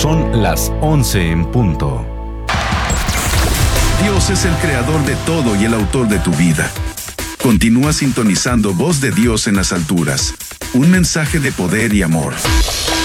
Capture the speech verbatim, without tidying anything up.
Son las once en punto. Dios es el creador de todo y el autor de tu vida. Continúa sintonizando Voz de Dios en las alturas. Un mensaje de poder y amor.